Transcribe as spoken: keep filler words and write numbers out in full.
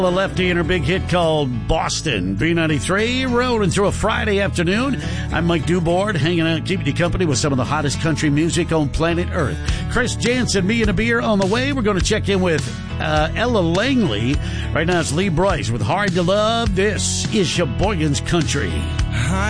Lefty and her big hit called Boston. B ninety-three, rolling through a Friday afternoon. I'm Mike Dubord, hanging out, keeping you company with some of the hottest country music on planet Earth. Chris Jansen, me and a beer on the way. We're going to check in with uh, Ella Langley. Right now it's Lee Brice with Hard to Love. This is Sheboygan's Country.